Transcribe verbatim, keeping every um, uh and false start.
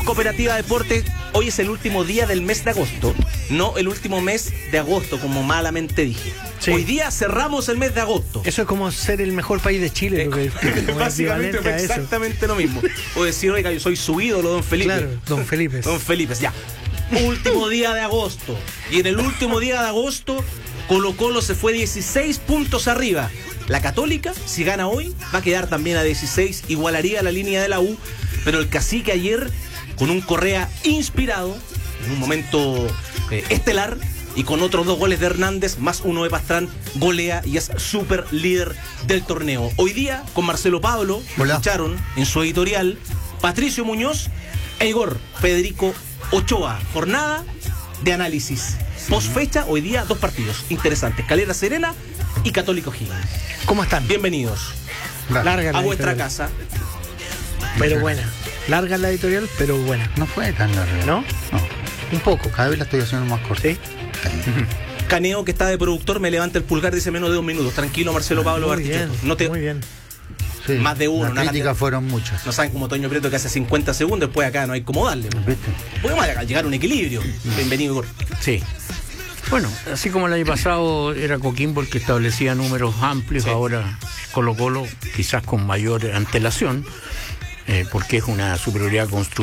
Cooperativa Deportes, hoy es el último día del mes de agosto, no el último mes de agosto, como malamente dije. Sí. Hoy día cerramos el mes de agosto. Eso es como ser el mejor país de Chile. Eh, lo que, básicamente fue exactamente lo mismo. O decir, oiga, yo soy su ídolo, don Felipe. Claro, don Felipe. Don Felipe, ya. Último día de agosto. Y en el último día de agosto, Colo Colo se fue dieciséis puntos arriba. La Católica, si gana hoy, va a quedar también a dieciséis, igualaría la línea de la U. Pero el Cacique ayer, con un Correa inspirado, en un momento eh, estelar, y con otros dos goles de Hernández, más uno de Pastrán, golea y es súper líder del torneo. Hoy día, con Marcelo Pablo, lo escucharon en su editorial, Patricio Muñoz e Igor Federico Ochoa. Jornada de análisis. Post fecha, hoy día, dos partidos interesantes: Calera Serena y Católico Higgins. ¿Cómo están? Bienvenidos. Larga la a vuestra editorial. casa. Pero buena. Larga la editorial, pero buena. No fue tan larga. ¿No? No. Un poco. Cada vez la estoy haciendo más corta. ¿Sí? Caneo, que está de productor, me levanta el pulgar, dice menos de dos minutos. Tranquilo, Marcelo Pablo Muy Bartichotto. bien, No te... muy bien. Sí, Más de uno. las críticas cantidad... fueron muchas. No saben como Toño Prieto, que hace cincuenta segundos, después acá no hay cómo darle. ¿Viste? Podemos llegar a un equilibrio. Bienvenido, Igor. Sí. Bueno, así como el año pasado era Coquimbo el que establecía números amplios, sí. Ahora Colo Colo quizás con mayor antelación, eh, porque es una superioridad construida.